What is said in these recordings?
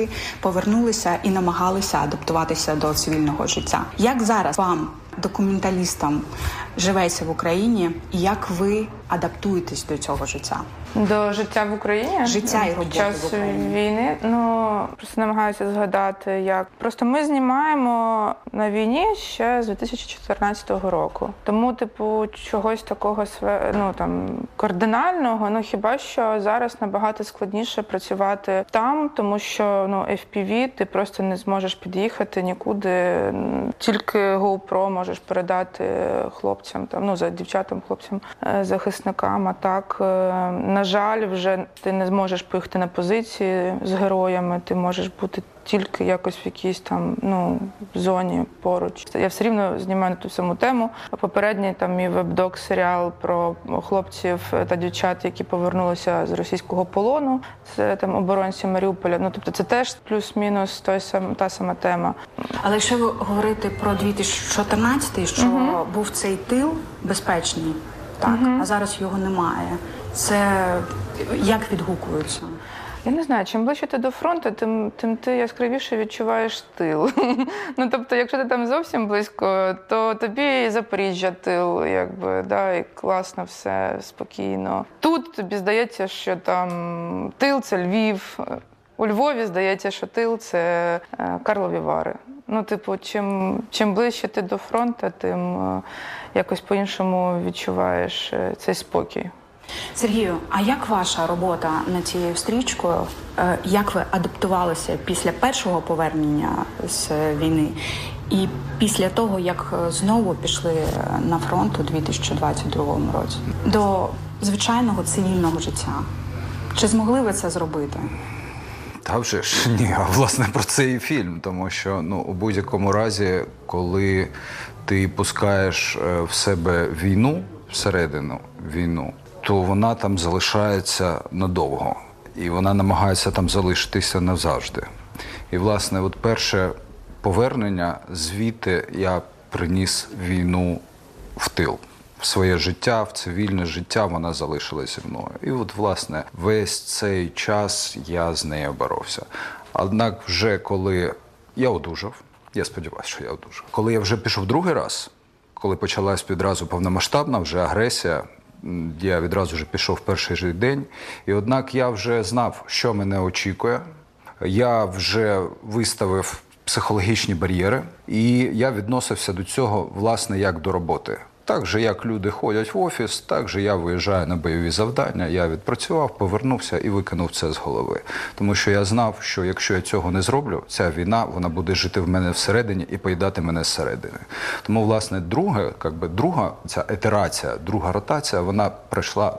ви повернулися і намагалися адаптуватися до цивільного життя. Як зараз вам, документалістам, живеться в Україні і як ви адаптуєтесь до цього життя? До життя в Україні? Життя і роботи під час в Україні. Війни? Просто намагаюся згадати, як. Просто ми знімаємо на війні ще з 2014 року. Тому, чогось такого кардинального, хіба що зараз набагато складніше працювати там, тому що FPV ти просто не зможеш під'їхати нікуди. Тільки GoPro можеш передати хлопцям, дівчатам, хлопцям, захисникам. А так, на жаль, вже ти не зможеш поїхати на позиції з героями, ти можеш бути тільки якось в якійсь зоні поруч. Я все рівно знімаю на ту саму тему. Попередній мій веб-док-серіал про хлопців та дівчат, які повернулися з російського полону. Це оборонці Маріуполя. Це теж плюс-мінус та сама тема. Але якщо ви говорите про 2014, що був цей тил безпечний, так, а зараз його немає. Це як відгукується? Я не знаю, чим ближче ти до фронту, тим ти яскравіше відчуваєш тил. Якщо ти там зовсім близько, то тобі і Запоріжжя тил, і класно все, спокійно. Тут тобі здається, що там тил – це Львів. У Львові здається, що тил – це Карлові Вари. Чим ближче ти до фронту, тим якось по-іншому відчуваєш цей спокій. Сергію, а як ваша робота над цією стрічкою? Як ви адаптувалися після першого повернення з війни і після того, як знову пішли на фронт у 2022 році? До звичайного цивільного життя. Чи змогли ви це зробити? Та вже ж ні, власне, про це і фільм. Тому що, у будь-якому разі, коли ти пускаєш в себе війну, всередину війну, то вона там залишається надовго. І вона намагається там залишитися назавжди. І, власне, перше повернення, звідти я приніс війну в тил. В своє життя, в цивільне життя вона залишилася зі мною. І власне, весь цей час я з нею боровся. Однак вже коли я одужав, я сподіваюся, що я одужав. Коли я вже пішов другий раз, коли почалась відразу повномасштабна вже агресія, я відразу вже пішов в перший же день. І однак я вже знав, що мене очікує. Я вже виставив психологічні бар'єри. І я відносився до цього, власне, як до роботи. Так же, як люди ходять в офіс, так же я виїжджаю на бойові завдання, я відпрацював, повернувся і викинув це з голови. Тому що я знав, що якщо я цього не зроблю, ця війна, вона буде жити в мене всередині і поїдати мене зсередини. Тому, власне, друга ця ітерація, друга ротація, вона пройшла,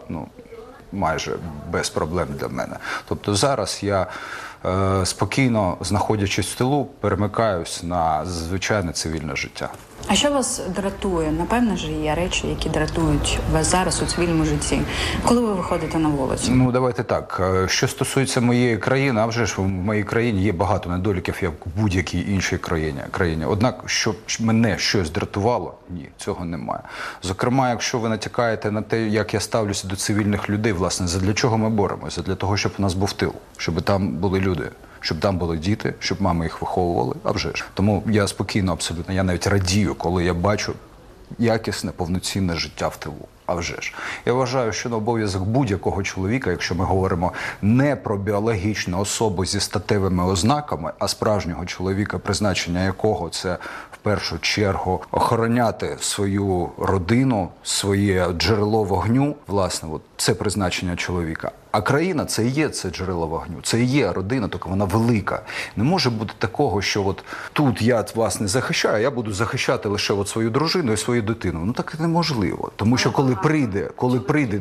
майже без проблем для мене. Тобто зараз я спокійно, знаходячись в тилу, перемикаюсь на звичайне цивільне життя. А що вас дратує? Напевно ж, є речі, які дратують вас зараз у цивільному житті. Коли ви виходите на вулицю? Давайте так. Що стосується моєї країни, а вже ж в моїй країні є багато недоліків, як в будь-якій іншій країні. Однак, щоб мене щось дратувало, ні, цього немає. Зокрема, якщо ви натякаєте на те, як я ставлюся до цивільних людей, власне, задля чого ми боремося? Для того, щоб у нас був тил, щоб там були люди. Щоб там були діти, щоб мами їх виховували, а вже ж. Тому я спокійно абсолютно, я навіть радію, коли я бачу якісне, повноцінне життя в тилу. А вже ж. Я вважаю, що на обов'язок будь-якого чоловіка, якщо ми говоримо не про біологічну особу зі статевими ознаками, а справжнього чоловіка, призначення якого це в першу чергу охороняти свою родину, своє джерело вогню, власне, це призначення чоловіка. А країна – це і є це джерело вогню, це і є родина, тільки вона велика. Не може бути такого, що тут я, власне, захищаю, а я буду захищати лише свою дружину і свою дитину. Так неможливо. Тому що коли прийде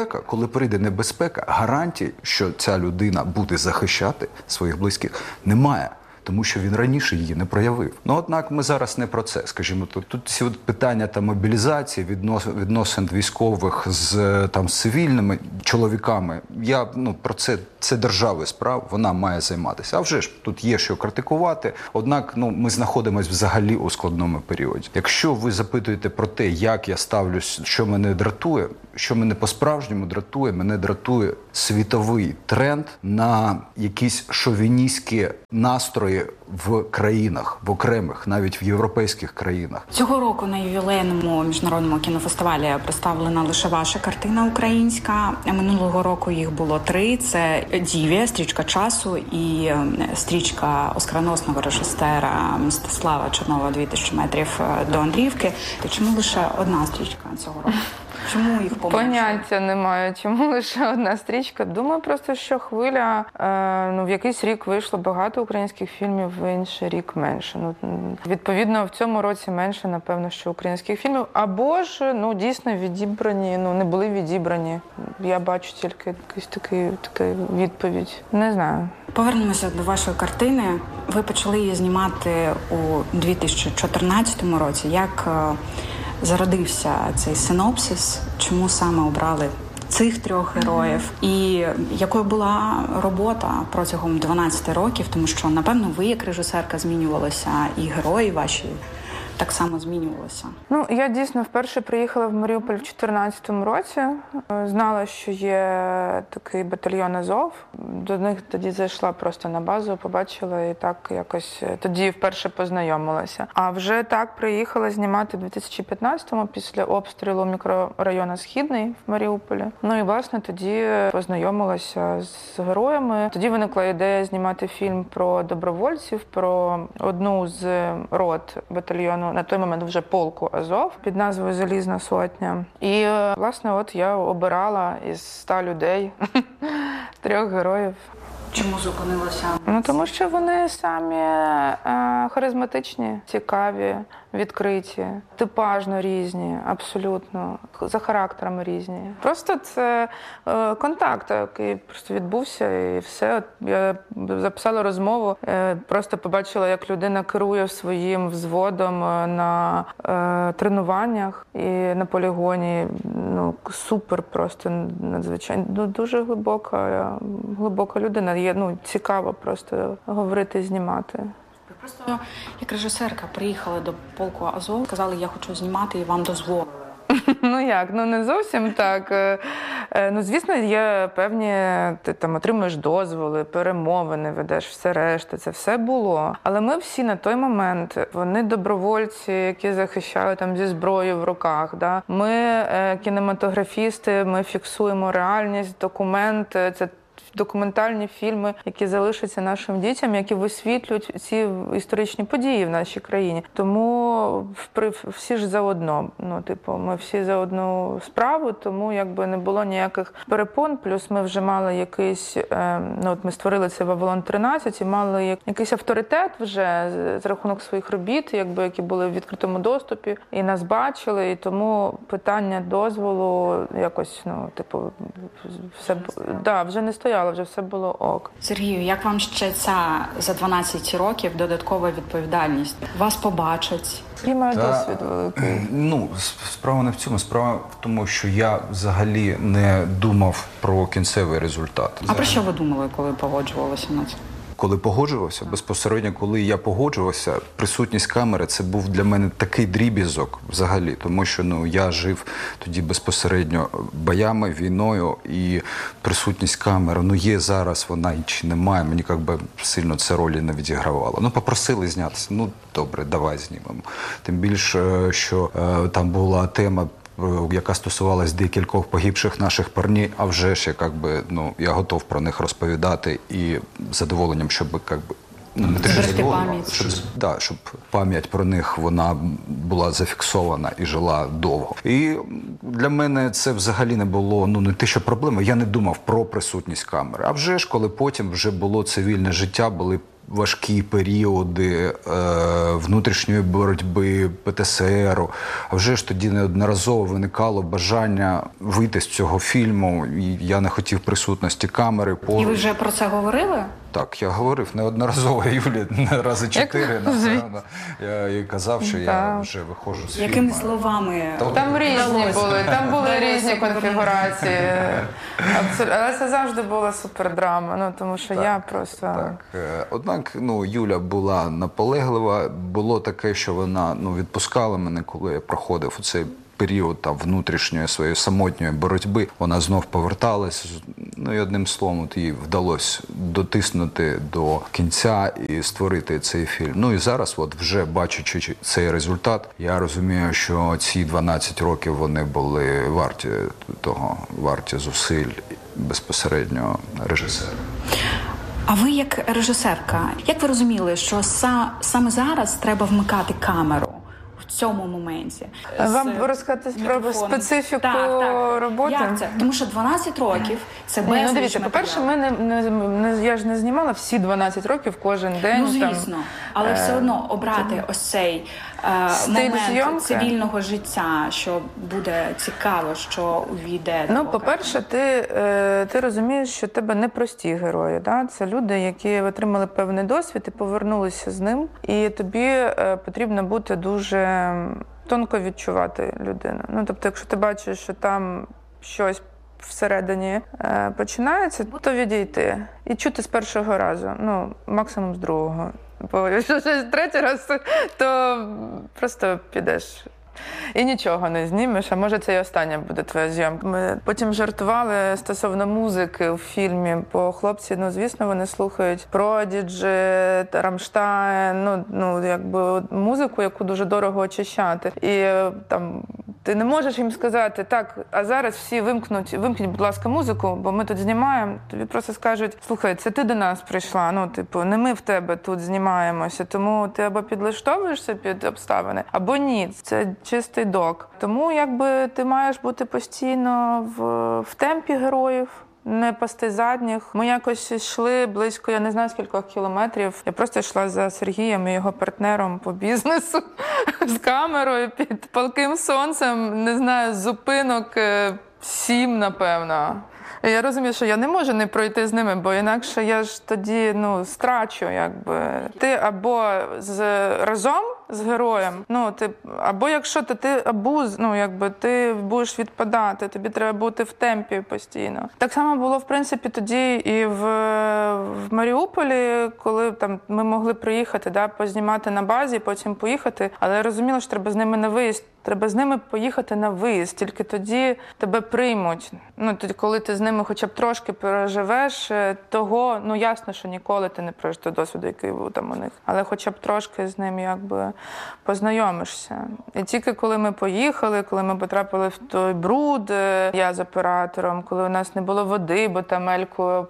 небезпека, гарантій, що ця людина буде захищати своїх близьких, немає. Тому що він раніше її не проявив. Однак ми зараз не про це, скажімо. Тут ці питання мобілізації, відносин військових з цивільними чоловіками, про це держави справ, вона має займатися. А вже ж, тут є що критикувати, однак ми знаходимося взагалі у складному періоді. Якщо ви запитуєте про те, як я ставлюсь, що мене дратує, що мене по-справжньому дратує, мене дратує світовий тренд на якісь шовіністські настрої в країнах, в окремих, навіть в європейських країнах. Цього року на ювілейному міжнародному кінофестивалі представлена лише ваша картина українська. Минулого року їх було 3. Це «Дівія», «Стрічка часу» і стрічка оскароносного режисера Мстислава Чернова «2000 метрів до Андріївки». Чому лише одна стрічка цього року? Чому їх поменшили? Поняття немає, чому лише одна стрічка. Думаю, просто, що хвиля, в якийсь рік вийшло багато українських фільмів, в інший рік менше. Відповідно, в цьому році менше, напевно, що українських фільмів. Або ж, дійсно відібрані, не були відібрані. Я бачу тільки якусь таку відповідь. Не знаю. Повернемося до вашої картини. Ви почали її знімати у 2014 році. Як зародився цей синопсис? Чому саме обрали цих 3 героїв? І якою була робота протягом 12 років? Тому що, напевно, ви як режисерка змінювалися, і герої ваші так само змінювалися. Я дійсно вперше приїхала в Маріуполь в 2014 році. Знала, що є такий батальйон «Азов». До них тоді зайшла просто на базу, побачила і так якось тоді вперше познайомилася. А вже так приїхала знімати в 2015-му після обстрілу мікрорайону Східний в Маріуполі. І, власне, тоді познайомилася з героями. Тоді виникла ідея знімати фільм про добровольців, про одну з рот батальйону, на той момент вже полку «Азов» під назвою «Залізна сотня». І, власне, от я обирала із 100 людей 3 героїв. Чому зупинилася? Тому що вони самі харизматичні, цікаві, відкриті, типажно різні, абсолютно, за характерами різні. Просто це контакт, який просто відбувся, і все. Я записала розмову, просто побачила, як людина керує своїм взводом на тренуваннях і на полігоні. Супер, просто надзвичайно. Дуже глибока людина. Є, цікаво просто говорити, знімати. Ви просто як режисерка приїхали до полку «Азов», сказали, я хочу знімати, і вам дозволили. Не зовсім так. Звісно, є певні, ти там отримуєш дозволи, перемовини ведеш, все решта, це все було. Але ми всі на той момент, вони добровольці, які захищали там зі зброєю в руках. Да? Ми кінематографісти, ми фіксуємо реальність, документи, це документальні фільми, які залишаться нашим дітям, які висвітлюють ці історичні події в нашій країні. Тому всі ж заодно. Ми всі за одну справу, тому не було ніяких перепон. Плюс ми вже мали якийсь, ми створили це «Вавилон 13» і мали якийсь авторитет вже за рахунок своїх робіт, які були в відкритому доступі, і нас бачили, і тому питання дозволу якось, все, вже не стояло. Вже все було ок. Сергію, як вам ще ця за 12 років додаткова відповідальність? Вас побачать? Я маю досвід великий. Справа не в цьому. Справа в тому, що я взагалі не думав про кінцевий результат. А про що ви думали, коли погоджувалися на це? Коли погоджувався, безпосередньо, коли я погоджувався, присутність камери – це був для мене такий дріб'язок взагалі, тому що я жив тоді безпосередньо боями, війною, і присутність камери, є зараз вона чи немає, мені сильно це ролі не відігравало. Попросили знятися, добре, давай знімемо. Тим більше, що там була тема, яка стосувалась декількох погибших наших парнів, а вже ж я готов про них розповідати і з задоволенням, щоб не те, що задоволення, щоб пам'ять про них вона була зафіксована і жила довго. І для мене це взагалі не було, не те, що проблема, я не думав про присутність камери. А вже ж, коли потім вже було цивільне життя, були важкі періоди внутрішньої боротьби, ПТСРу. А вже ж тоді неодноразово виникало бажання вийти з цього фільму, і я не хотів присутності камери поруч. І ви вже про це говорили? Так, я говорив неодноразово Юлі, рази 4, напевно. Я їй казав, що я вже виходжу з фільму. Якими словами? Там різні були, там були різні конфігурації. Але це завжди була супердрама, тому що я просто... Так. Однак, Юля була наполеглива. Було таке, що вона відпускала мене, коли я проходив у цей період внутрішньої своєї самотньої боротьби. Вона знов поверталась Ну і одним словом, от їй вдалося дотиснути до кінця і створити цей фільм. Ну і зараз, от вже бачачи цей результат, я розумію, що ці 12 років вони були варті того, варті зусиль безпосередньо режисера. А ви як режисерка, як ви розуміли, що саме зараз треба вмикати камеру? В цьому моменті. Вам розказати про специфіку роботи? Як це? Тому що 12 років – це безліч дивіться, по-перше, я ж не знімала всі 12 років кожен день. Ну, звісно. Але все одно обрати ось цей момент зйомки цивільного життя, що буде цікаво, що увійде. Ну, по-перше, ти розумієш, що тебе не прості герої. Да? Це люди, які отримали певний досвід і повернулися з ним. І тобі потрібно бути дуже тонко відчувати людину. Ну, тобто, якщо ти бачиш, що там щось всередині починається, то відійти. І чути з першого разу, ну, максимум з другого. Бо якщо щось третій раз, то просто підеш. І нічого не знімеш, а може це і остання буде твоя зйомка. Ми потім жартували стосовно музики в фільмі, бо хлопці, ну, звісно, вони слухають Prodigy, Rammstein, ну, якби музику, яку дуже дорого очищати. І там ти не можеш їм сказати, так, а зараз всі вимкніть, будь ласка, музику, бо ми тут знімаємо. Тобі просто скажуть, слухай, це ти до нас прийшла, ну, типу, не ми в тебе тут знімаємося, тому ти або підлаштовуєшся під обставини, або ні. Це чистий док. Тому якби ти маєш бути постійно в темпі героїв, не пасти задніх. Ми якось йшли близько, я не знаю скількох кілометрів. Я просто йшла за Сергієм і його партнером по бізнесу з камерою під палким сонцем, не знаю, зупинок 7, напевно. І я розумію, що я не можу не пройти з ними, бо інакше я ж тоді, ну, страчу, якби. Ти або разом з героєм, ну, або якщо ти ну, якби ти будеш відпадати, тобі треба бути в темпі постійно. Так само було, в принципі, тоді і в Маріуполі, коли там ми могли приїхати, да, познімати на базі, потім поїхати, але я розуміла, що треба з ними на виїзд. Треба з ними поїхати на виїзд, тільки тоді тебе приймуть. Ну, тоді, коли ти з ними хоча б трошки переживеш, того, ну, ясно, що ніколи ти не прожиш того досвіду, який був там у них. Але хоча б трошки з ним, якби, познайомишся. І тільки коли ми поїхали, коли ми потрапили в той бруд, я з оператором, коли у нас не було води, бо там Ельку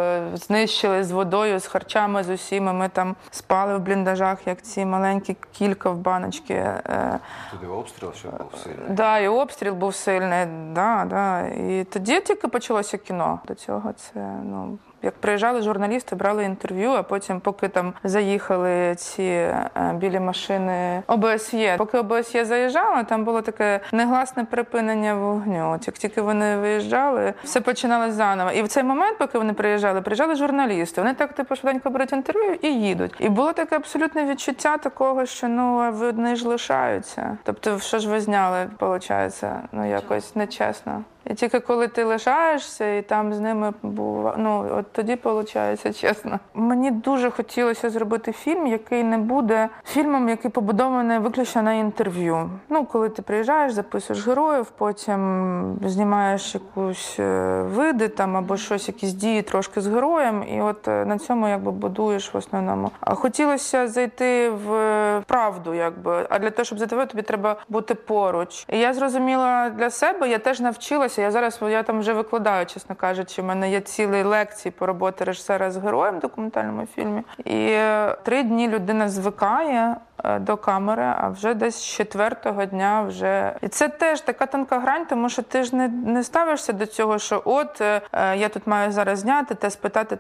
знищили з водою, з харчами, з усіма, ми там спали в бліндажах, як ці маленькі кілька в баночки. Туди обстріл ще був сильний. Да, і обстріл був сильний, да. І тоді тільки почалося кіно. До цього це, ну, як приїжджали журналісти, брали інтерв'ю, а потім, поки там заїхали ці білі машини ОБСЄ. Поки ОБСЄ заїжджало, там було таке негласне припинення вогню. От як тільки вони виїжджали, все починалось заново. І в цей момент, поки вони приїжджали журналісти. Вони так, типу, швиденько беруть інтерв'ю і їдуть. І було таке абсолютне відчуття такого, що, ну, вони ж лишаються. Тобто, що ж ви зняли, виходить, ну, якось нечесно. І тільки коли ти лишаєшся, і там з ними був, ну, от тоді виходить чесно. Мені дуже хотілося зробити фільм, який не буде фільмом, який побудований виключно на інтерв'ю. Ну, коли ти приїжджаєш, записуєш героїв, потім знімаєш якусь види там або щось, якісь дії трошки з героєм, і от на цьому якби будуєш в основному. А хотілося зайти в правду, якби. А для того, щоб зайти, тобі треба бути поруч. І я зрозуміла для себе, я теж навчилася. Я там вже викладаю, чесно кажучи. У мене є цілі лекції по роботі режисера з героєм в документальному фільмі. І 3 дні людина звикає до камери, а вже десь з 4-го дня вже... І це теж така тонка грань, тому що ти ж не ставишся до цього, що от я тут маю зараз зняти, те спитати.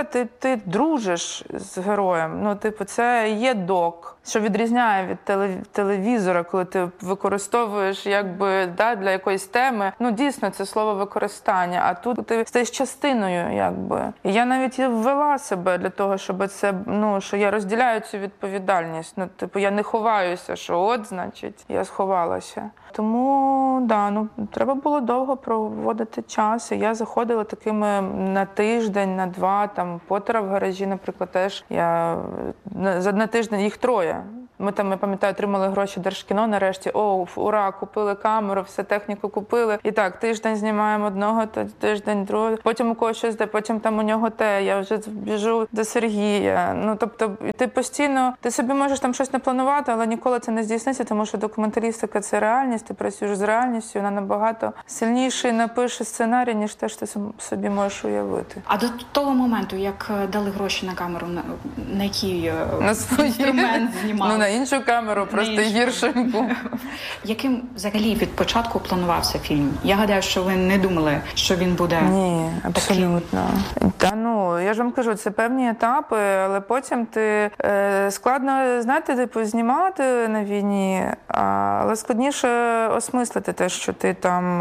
Ти дружиш з героєм. Ну, типу, це є док, що відрізняє від телевізора, коли ти використовуєш, якби, да, для якоїсь теми. Ну, дійсно, це слово використання, а тут ти стаєш частиною, якби. І я навіть і ввела себе для того, щоб це, ну, що я розділяю цю відповідальність. Ну, типу, я не ховаюся, що от, значить, я сховалася. Тому, да, ну, треба було довго проводити час. І я заходила такими на тиждень, на 2, там, Поттера в гаражі, наприклад, теж. На тиждень їх 3. Ми там, я пам'ятаю, отримали гроші Держкіно нарешті. О, ура, купили камеру, все техніку купили. І так, тиждень знімаємо одного, тиждень другого. Потім у когось щось, потім там у нього те. Я вже біжу до Сергія. Ну, тобто, ти постійно, ти собі можеш там щось не планувати, але ніколи це не здійсниться, тому що документалістика – це реальність, ти працюєш з реальністю, вона набагато сильніший напише сценарій, ніж те, що ти собі можеш уявити. А до того моменту, як дали гроші на камеру, на який На свої. інструмент знімали? Ну, на іншу камеру, просто гіршеньку. Яким взагалі від початку планувався фільм? Я гадаю, що ви не думали, що він буде Ні, абсолютно. Та ну, я ж вам кажу, це певні етапи, але потім ти складно, знаєте, типу, знімати на війні, але складніше осмислити те, що ти там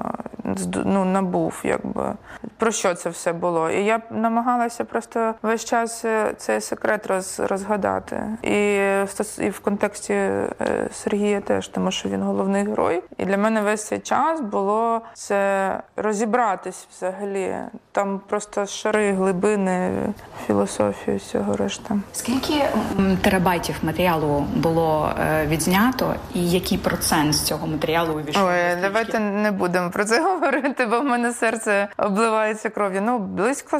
набув, якби. Про що це все було? І я намагалася просто весь час цей секрет розгадати. І в контексті Сергія теж, тому що він головний герой. І для мене весь цей час було це розібратись взагалі. Там просто шари, глибини, філософію всього решта. Скільки терабайтів матеріалу було відзнято і який процент з цього матеріалу увійшов? Ой, давайте не будемо про це говорити, бо в мене серце обливається кров'ю. Ну, близько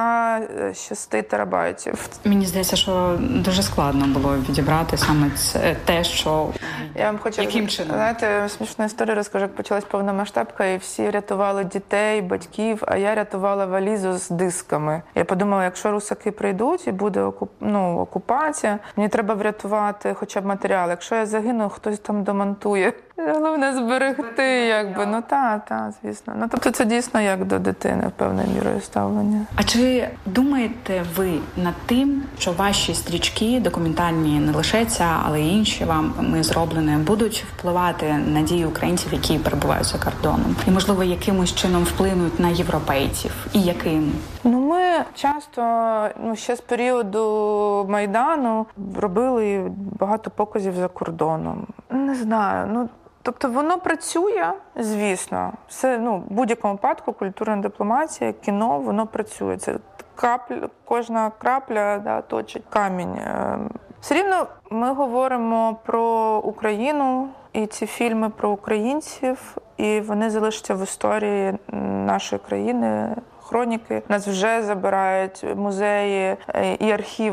46 терабайтів. Мені здається, що дуже складно було відібрати саме те, що... Я вам хочу, яким чином? Знаєте, смішну історію розкажу, як почалась повномасштабка, і всі рятували дітей, батьків, а я рятувала валізу з дисками. Я подумала, якщо русаки прийдуть і буде окупація, мені треба врятувати хоча б матеріал. Якщо я загину, хтось там домонтує. Головне зберегти, якби. Ну, та, звісно. Ну, тобто це дійсно як до дитини, певною мірою ставлення. А чи думаєте ви над тим, що ваші стрічки документальні, не лише ця, але й інші вами зроблені, будуть впливати на дії українців, які перебувають за кордоном? І, можливо, якимось чином вплинуть на європейців? І яким? Ну, ми часто, ще з періоду Майдану робили багато показів за кордоном. Не знаю, тобто воно працює, звісно. Все, в будь-якому випадку культурна дипломатія, кіно, воно працює. Це кожна крапля точить камінь. Все рівно ми говоримо про Україну, і ці фільми про українців, і вони залишаться в історії нашої країни. Хроніки. Нас вже забирають музеї і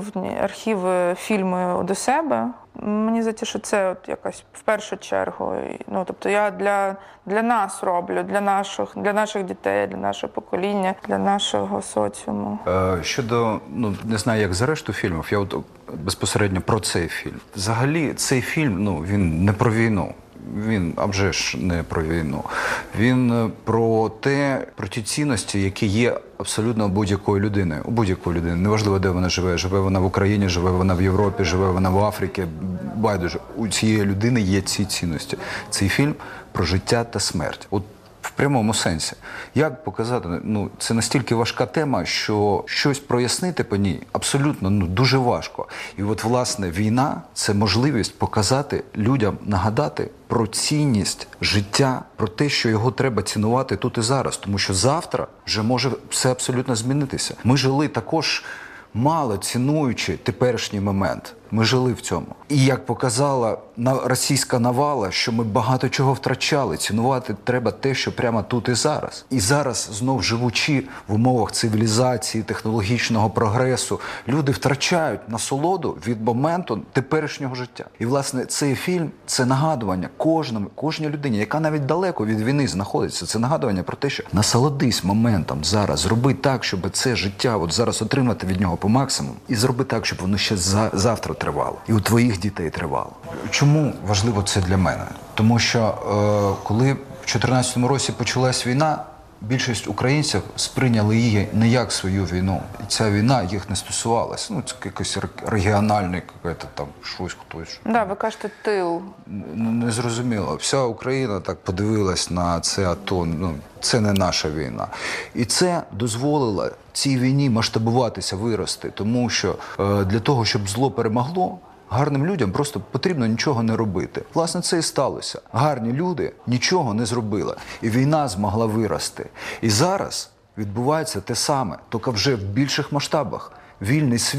архіви, фільми до себе. Мені здається, що це якась в першу чергу. Тобто я для нас роблю, для наших дітей, для нашого покоління, для нашого соціуму. Щодо, не знаю, як за решту фільмів, я безпосередньо про цей фільм. Взагалі, цей фільм, він не про війну. Він, а вже ж, не про війну. Він про ті цінності, які є абсолютно у будь-якої людини. У будь-якої людини. Неважливо, де вона живе. Живе вона в Україні, живе вона в Європі, живе вона в Африці. Байдуже. У цієї людини є ці цінності. Цей фільм про життя та смерть. В прямому сенсі. Як показати? Це настільки важка тема, що щось прояснити по ній абсолютно дуже важко. І власне, війна – це можливість показати людям, нагадати про цінність життя, про те, що його треба цінувати тут і зараз. Тому що завтра вже може все абсолютно змінитися. Ми жили також мало цінуючи теперішній момент. Ми жили в цьому. І як показала російська навала, що ми багато чого втрачали. Цінувати треба те, що прямо тут і зараз. І зараз, знов живучи в умовах цивілізації, технологічного прогресу, люди втрачають насолоду від моменту теперішнього життя. І, власне, цей фільм – це нагадування кожній людині, яка навіть далеко від війни знаходиться. Це нагадування про те, що насолодись моментом зараз, зроби так, щоб це життя зараз отримати від нього по максимуму, і зроби так, щоб воно ще завтра тривало. І у твоїх дітей тривало. Чому важливо це для мене? Тому що коли в 2014 році почалась війна, більшість українців сприйняли її не як свою війну. І ця війна їх не стосувалася. Це якийсь регіональний, там щось, хтось. Да, ви кажете, тил. Незрозуміло. Вся Україна так подивилась на це АТО. Це не наша війна. І це дозволило цій війні масштабуватися, вирости. Тому що для того, щоб зло перемогло, гарним людям просто потрібно нічого не робити. Власне, це і сталося. Гарні люди нічого не зробили. І війна змогла вирости. І зараз відбувається те саме, тільки вже в більших масштабах. Вільний світ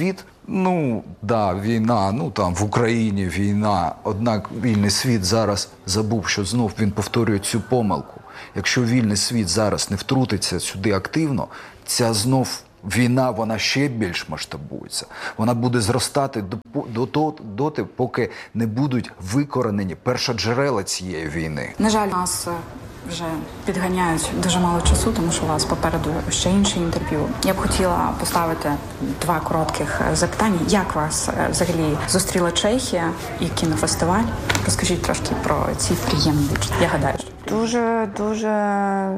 Війна, там в Україні війна, однак вільний світ зараз забув, що знов він повторює цю помилку. Якщо вільний світ зараз не втрутиться сюди активно, ця знов війна, вона ще більш масштабується. Вона буде зростати доти, поки не будуть викоренені першоджерела цієї війни. На жаль, нас вже підганяють дуже мало часу, тому що у вас попереду ще інше інтерв'ю. Я б хотіла поставити 2 коротких запитання. Як вас взагалі зустріла Чехія і кінофестиваль? Розкажіть трошки про ці приємні відчуття. Я гадаю, що дуже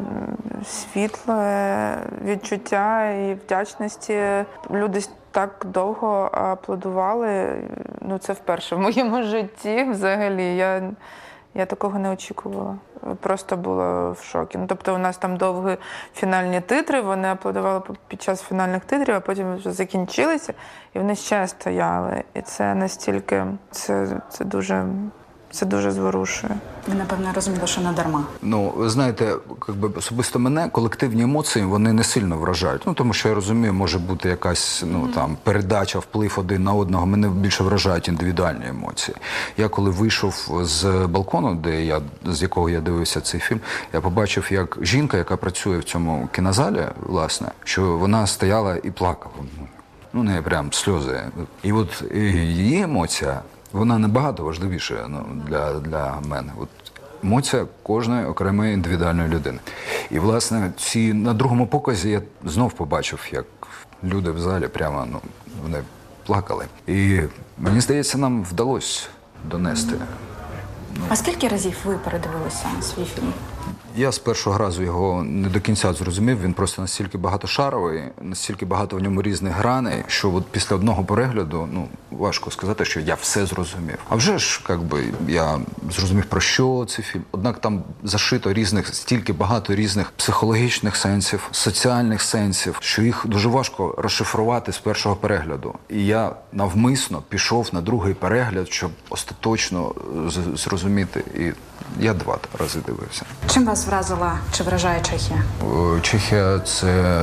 світле відчуття і вдячності. Люди так довго аплодували. Це вперше в моєму житті взагалі. Я такого не очікувала. Просто була в шокі. Тобто у нас там довгі фінальні титри, вони аплодували під час фінальних титрів, а потім вже закінчилися, і вони ще стояли. І це настільки, це дуже зворушує. ви, напевно, розуміли, що не дарма. Ви знаєте, особисто мене колективні емоції, вони не сильно вражають. Тому що я розумію, може бути якась передача, вплив один на одного. Мене більше вражають індивідуальні емоції. Я коли вийшов з балкону, з якого я дивився цей фільм, я побачив, як жінка, яка працює в цьому кінозалі, власне, що вона стояла і плакала. Не прям сльози. І от її емоція, вона набагато важливіша для мене. Емоція кожної окремої індивідуальної людини. І, власне, на другому показі я знов побачив, як люди в залі прямо, вони плакали. І, мені здається, нам вдалося донести. А скільки разів ви передивилися свій фільм? Я з першого разу його не до кінця зрозумів, він просто настільки багатошаровий, настільки багато в ньому різних граней, що після одного перегляду, важко сказати, що я все зрозумів. А вже ж, я зрозумів, про що цей фільм. Однак там зашито стільки багато різних психологічних сенсів, соціальних сенсів, що їх дуже важко розшифрувати з першого перегляду. І я навмисно пішов на другий перегляд, щоб остаточно зрозуміти. І я 2 рази дивився. Чим вас вразила чи вражає Чехія? Чехія – це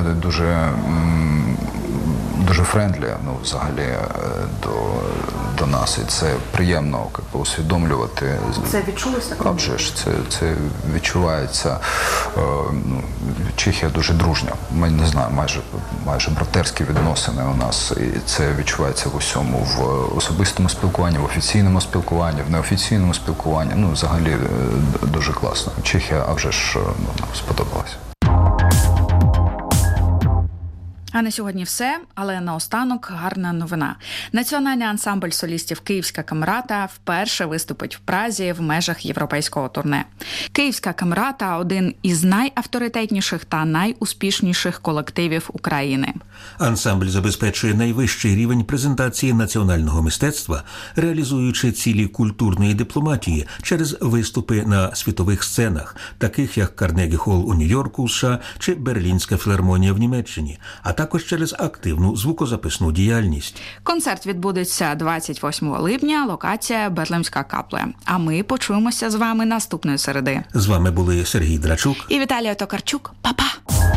дуже френдлі, взагалі, до нас. І це приємно усвідомлювати. Це відчулося? А вже ж, це відчувається. Чехія дуже дружня. Ми, не знаю, майже братерські відносини у нас. І це відчувається в усьому. В особистому спілкуванні, в офіційному спілкуванні, в неофіційному спілкуванні. Взагалі дуже класно. Чехія, а вже ж, сподобалась. А на сьогодні все, але наостанок гарна новина. Національний ансамбль солістів «Київська камерата» вперше виступить в Празі в межах європейського турне. «Київська камерата» – один із найавторитетніших та найуспішніших колективів України. Ансамбль забезпечує найвищий рівень презентації національного мистецтва, реалізуючи цілі культурної дипломатії через виступи на світових сценах, таких як Карнегі-Холл у Нью-Йорку, США чи Берлінська філармонія в Німеччині, а також через активну звукозаписну діяльність. Концерт відбудеться 28 липня, локація Берлинська капля. А ми почуємося з вами наступної середи. З вами були Сергій Драчук і Віталія Токарчук. Па-па!